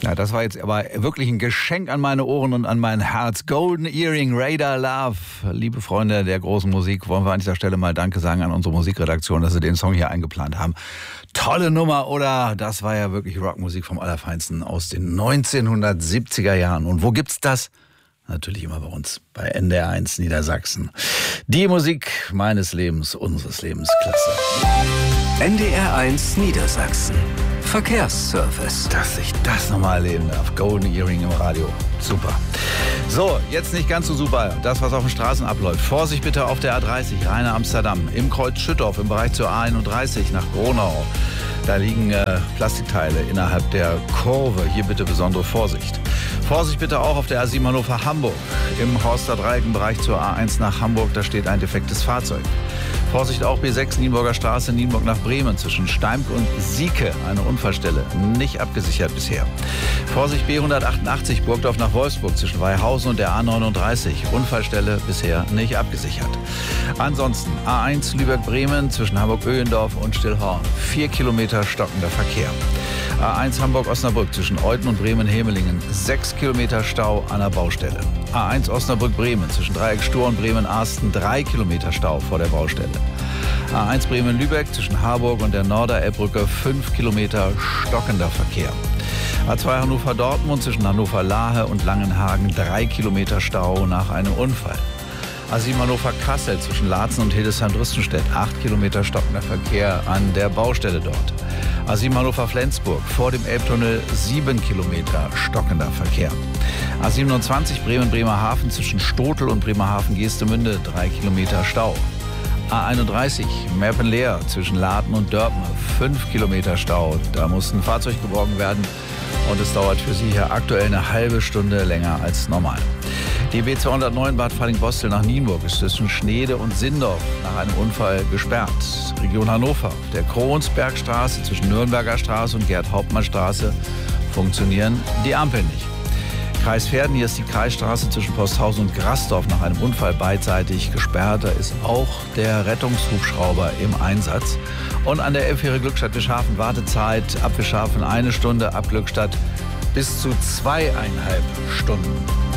Ja, das war jetzt aber wirklich ein Geschenk an meine Ohren und an mein Herz. Golden Earring, Radar Love. Liebe Freunde der großen Musik, wollen wir an dieser Stelle mal Danke sagen an unsere Musikredaktion, dass sie den Song hier eingeplant haben. Tolle Nummer, oder? Das war ja wirklich Rockmusik vom Allerfeinsten aus den 1970er Jahren. Und wo gibt's das? Natürlich immer bei uns, bei NDR 1 Niedersachsen. Die Musik meines Lebens, unseres Lebens. Klasse. NDR 1 Niedersachsen. Verkehrsservice. Dass ich das nochmal erleben darf. Golden Earring im Radio. Super. So, jetzt nicht ganz so super. Das, was auf den Straßen abläuft. Vorsicht bitte auf der A30, Rheine Amsterdam. Im Kreuz Schüttorf, im Bereich zur A31 nach Gronau. Da liegen Plastikteile innerhalb der Kurve. Hier bitte besondere Vorsicht. Vorsicht bitte auch auf der A7 Hannover-Hamburg. Im Horster Dreieck im Bereich zur A1 nach Hamburg. Da steht ein defektes Fahrzeug. Vorsicht auch B6 Nienburger Straße, Nienburg nach Bremen zwischen Steimk und Sieke. Eine Unfallstelle, nicht abgesichert bisher. Vorsicht B188 Burgdorf nach Wolfsburg zwischen Weihausen und der A39. Unfallstelle bisher nicht abgesichert. Ansonsten A1 Lübeck-Bremen zwischen Hamburg-Öhlendorf und Stillhorn. 4 Kilometer stockender Verkehr. A1 Hamburg-Osnabrück zwischen Euthen und Bremen-Hemelingen. 6 Kilometer Stau an der Baustelle. A1 Osnabrück-Bremen zwischen Dreieck Stur und Bremen-Arsten. 3 Kilometer Stau vor der Baustelle. A1 Bremen-Lübeck zwischen Harburg und der Norderelbbrücke. 5 Kilometer stockender Verkehr. A2 Hannover-Dortmund zwischen Hannover-Lahe und Langenhagen. 3 Kilometer Stau nach einem Unfall. A7 Hannover-Kassel zwischen Laatzen und Hildesheim-Drüstenstedt. 8 Kilometer stockender Verkehr an der Baustelle dort. A7 Hannover-Flensburg vor dem Elbtunnel 7 Kilometer stockender Verkehr. A27 Bremen-Bremerhaven zwischen Stotel und Bremerhaven-Geestemünde 3 Kilometer Stau. A31 Merpenleer zwischen Laden und Dörpen 5 Kilometer Stau. Da muss ein Fahrzeug geborgen werden und es dauert für Sie hier aktuell eine halbe Stunde länger als normal. Die B209 Bad Falling-Bostel nach Nienburg ist zwischen Schnede und Sindorf nach einem Unfall gesperrt. Region Hannover, auf der Kronsbergstraße zwischen Nürnberger Straße und Gerd-Hauptmann-Straße funktionieren die Ampeln nicht. Kreis Verden, hier ist die Kreisstraße zwischen Posthausen und Grasdorf nach einem Unfall beidseitig gesperrt. Da ist auch der Rettungshubschrauber im Einsatz. Und an der Elbfähre Glückstadt-Wischhafen Wartezeit ab Wischhafen 1 Stunde, ab Glückstadt bis zu 2,5 Stunden.